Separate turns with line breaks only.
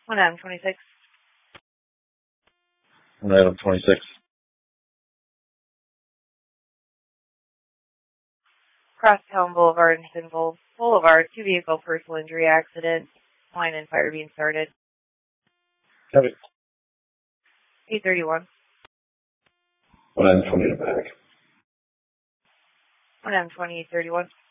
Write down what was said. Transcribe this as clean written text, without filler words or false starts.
One item 26.
On item 26.
Crosstown Boulevard and Sinville Boulevard, two-vehicle personal injury accident. Line and fire being started.
Have it.
831.
On item 20 in the back.
One item 2831.